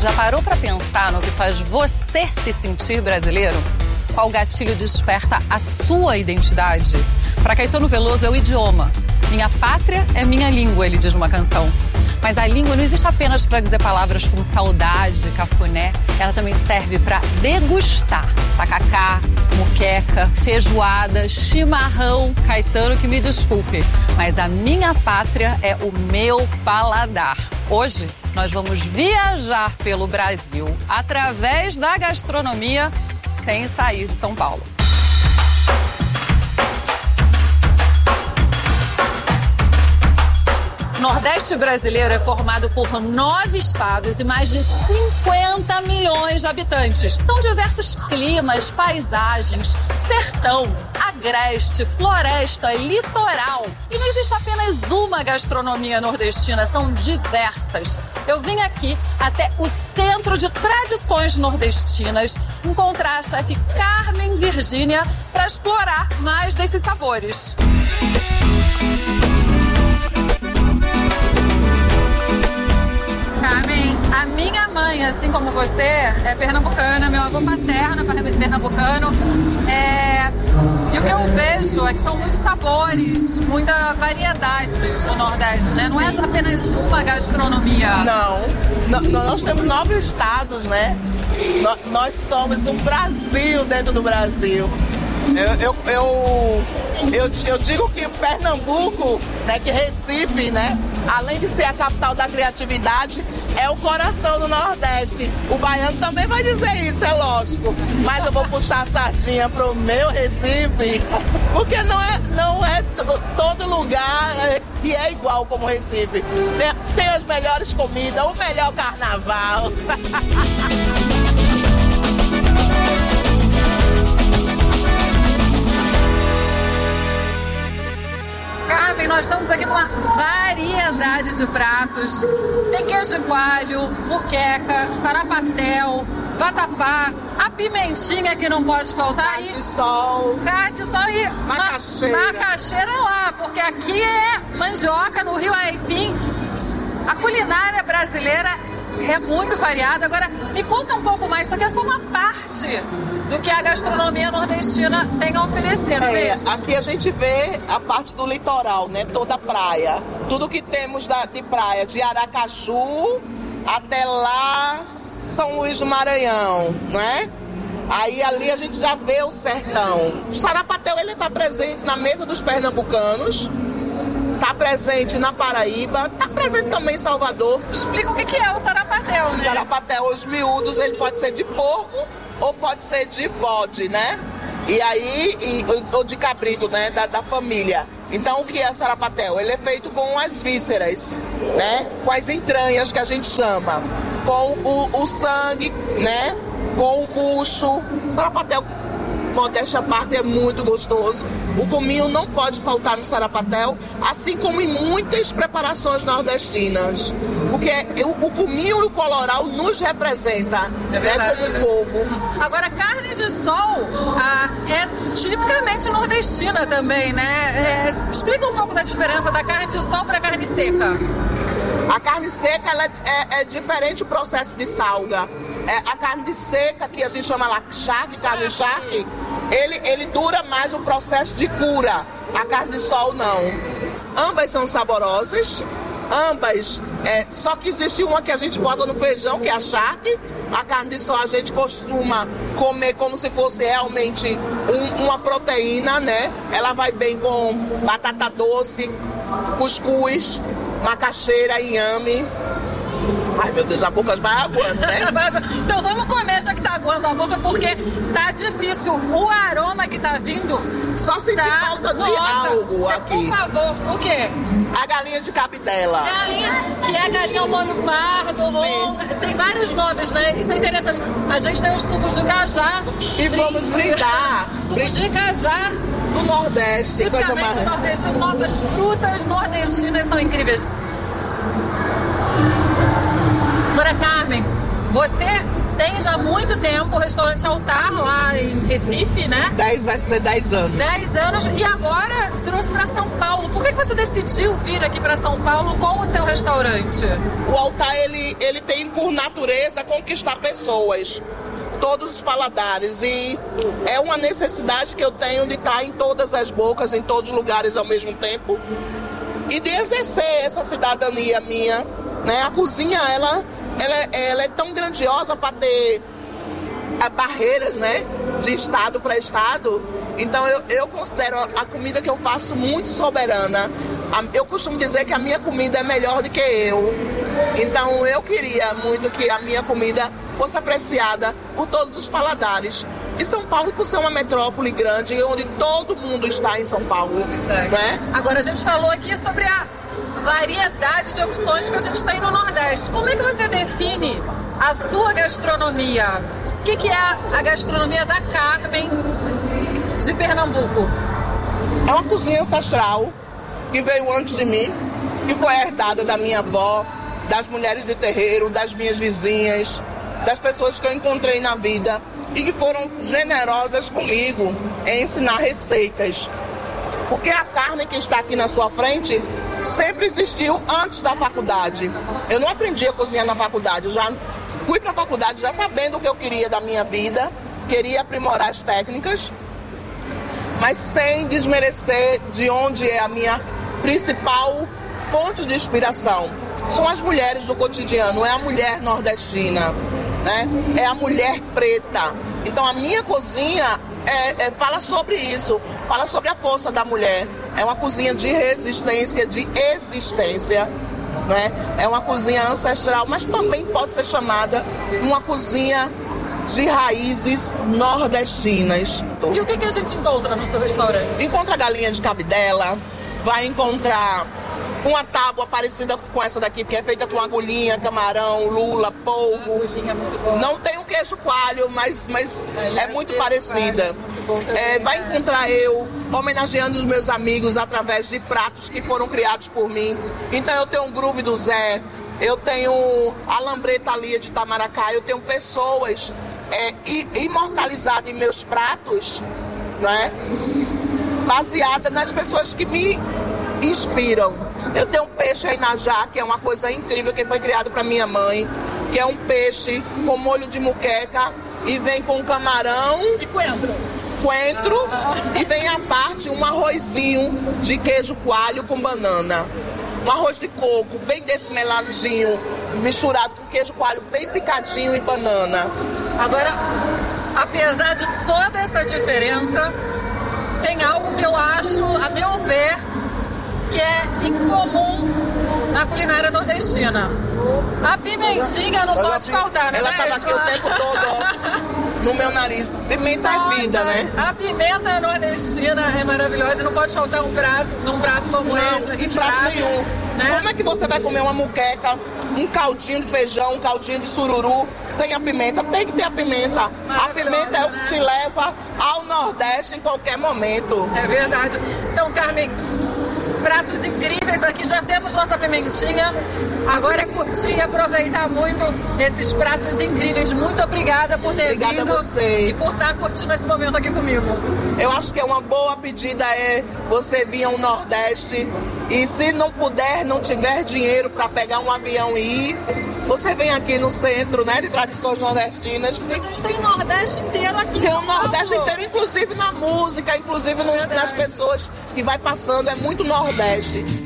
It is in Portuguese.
Já parou para pensar no que faz você se sentir brasileiro? Qual gatilho desperta a sua identidade? Para Caetano Veloso é o idioma. Minha pátria é minha língua, ele diz numa canção. Mas a língua não existe apenas para dizer palavras como saudade, cafuné. Ela também serve para degustar. Tacacá, muqueca, feijoada, chimarrão. Caetano, que me desculpe, mas a minha pátria é o meu paladar. Hoje, nós vamos viajar pelo Brasil através da gastronomia sem sair de São Paulo. O Nordeste brasileiro é formado por 9 estados e mais de 50 milhões de habitantes. São diversos climas, paisagens, sertão, agreste, floresta, litoral. E não existe apenas uma gastronomia nordestina, são diversas. Eu vim aqui até o Centro de Tradições Nordestinas encontrar a chefe Carmen Virgínia para explorar mais desses sabores. Carmen, a minha mãe, assim como você, é pernambucana, meu avô paterno é pernambucano. E o que eu vejo é que são muitos sabores, muita variedade no Nordeste, né? Não é apenas uma gastronomia. Não, nós temos 9 estados, né? Nós somos um Brasil dentro do Brasil. Eu digo que Pernambuco, né, que Recife, né, além de ser a capital da criatividade, é o coração do Nordeste. O baiano também vai dizer isso, é lógico. Mas eu vou puxar a sardinha pro meu Recife, porque não é todo lugar que é igual como Recife. Tem as melhores comidas, o melhor carnaval. Carmen, nós estamos aqui com uma variedade de pratos. Tem queijo de coalho, muqueca, sarapatel, vatapá, a pimentinha que não pode faltar. Carne de sol. Carne de sol e macaxeira lá, porque aqui é mandioca, no Rio Aipim. A culinária brasileira é muito variada. Agora, me conta um pouco mais, isso aqui é só uma parte do que a gastronomia nordestina tem a oferecer, não é mesmo? Aqui a gente vê a parte do litoral, né? Toda a praia. Tudo que temos de praia, de Aracaju até lá, São Luís do Maranhão, né? Aí ali a gente já vê o sertão. O sarapatel, ele está presente na mesa dos pernambucanos, está presente na Paraíba, está presente também em Salvador. Explica o que é o sarapatel, né? O sarapatel, os miúdos, ele pode ser de porco ou pode ser de bode, né? E aí, ou de cabrito, né? Da família. Então, o que é sarapatel? Ele é feito com as vísceras, né? Com as entranhas, que a gente chama. Com o sangue, né? Com o bucho. Sarapatel, modéstia à parte, é muito gostoso. O cominho não pode faltar no sarapatel, assim como em muitas preparações nordestinas. Porque o cominho e o coloral nos representa, né, como povo. Agora, carne de sol é tipicamente nordestina também, né? Explica um pouco da diferença da carne de sol para a carne seca. A carne seca, ela é diferente o processo de salga. A carne de seca, que a gente chama lá charque, carne charque, ele dura mais o processo de cura. A carne de sol não. Ambas são saborosas, ambas, só que existe uma que a gente bota no feijão, que é a charque. A carne de sol a gente costuma comer como se fosse realmente uma proteína, né? Ela vai bem com batata doce, cuscuz, macaxeira, inhame. Ai, meu Deus, a boca vai aguando, né? Então vamos comer, já que tá aguando a boca, porque tá difícil. O aroma que tá vindo... Só senti falta de algo aqui. Por favor, o quê? A galinha de cabidela. Galinha, que é a galinha ao molho pardo, longa. Tem vários nomes, né? Isso é interessante. A gente tem o suco de cajá. E vamos brindar. Suco de cajá. Do Nordeste. Tipicamente nordestino. Nossas frutas nordestinas são incríveis. Agora, Carmen, você tem já muito tempo o restaurante Altar lá em Recife, né? Vai ser 10 anos. 10 anos e agora trouxe para São Paulo. Por que você decidiu vir aqui para São Paulo com o seu restaurante? O Altar, ele tem por natureza conquistar pessoas, todos os paladares, e é uma necessidade que eu tenho de estar em todas as bocas, em todos os lugares ao mesmo tempo e de exercer essa cidadania minha, né? A cozinha, ela é tão grandiosa para ter barreiras, né? De estado para estado. Então eu considero a comida que eu faço muito soberana. Eu costumo dizer que a minha comida é melhor do que eu. Então eu queria muito que a minha comida fosse apreciada por todos os paladares. E São Paulo, por ser uma metrópole grande, onde todo mundo está em São Paulo. Né? Agora a gente falou aqui sobre a variedade de opções que a gente tem no Nordeste. Como é que você define a sua gastronomia? O que é a gastronomia da Carmen de Pernambuco? É uma cozinha ancestral que veio antes de mim, que foi herdada da minha avó, das mulheres de terreiro, das minhas vizinhas, das pessoas que eu encontrei na vida e que foram generosas comigo em ensinar receitas. Porque a carne que está aqui na sua frente sempre existiu antes da faculdade. Eu não aprendi a cozinhar na faculdade, eu já fui para a faculdade já sabendo o que eu queria da minha vida, queria aprimorar as técnicas, mas sem desmerecer de onde é a minha principal fonte de inspiração. São as mulheres do cotidiano, é a mulher nordestina, né? É a mulher preta. Então a minha cozinha fala sobre isso, fala sobre a força da mulher. É uma cozinha de resistência, de existência, né? É uma cozinha ancestral, mas também pode ser chamada uma cozinha de raízes nordestinas. E o que a gente encontra no seu restaurante? Encontra galinha de cabidela, vai encontrar uma tábua parecida com essa daqui, porque é feita com agulhinha, camarão, lula, polvo. É muito bom. Não tem o queijo coalho, mas é muito parecida. Vai encontrar eu homenageando os meus amigos através de pratos que foram criados por mim. Então eu tenho um groove do Zé, eu tenho a lambreta Lia de Itamaracá, eu tenho pessoas imortalizadas em meus pratos, né? Baseada nas pessoas que me inspiram. Eu tenho um peixe aí na Já, que é uma coisa incrível, que foi criado para minha mãe, que é um peixe com molho de muqueca e vem com camarão e coentro, e vem à parte um arrozinho de queijo coalho com banana. Um arroz de coco bem desmeladinho, misturado com queijo coalho bem picadinho e banana. Agora, apesar de toda essa diferença, tem algo que eu acho, a meu ver, que é incomum na culinária nordestina. A pimentinha não pode faltar, né? Ela estava aqui o tempo todo, ó, no meu nariz. Pimenta é vida, né? A pimenta nordestina é maravilhosa e não pode faltar num prato como esse. Em prato nenhum. Né? Como é que você vai comer uma muqueca, um caldinho de feijão, um caldinho de sururu, sem a pimenta? Tem que ter a pimenta. A pimenta é o que te leva ao Nordeste em qualquer momento. É verdade. Então, Carmen, pratos incríveis aqui, já temos nossa pimentinha. Agora é curtir e aproveitar muito esses pratos incríveis. Muito obrigada por ter vindo. Obrigada a você. E por estar curtindo esse momento aqui comigo. Eu acho que é uma boa pedida você vir ao Nordeste e se não puder, não tiver dinheiro para pegar um avião e ir, você vem aqui no centro, né, de tradições nordestinas. A gente tem o Nordeste inteiro aqui. Tem o Nordeste inteiro, inclusive na música, inclusive nas pessoas que vai passando, é muito Nordeste.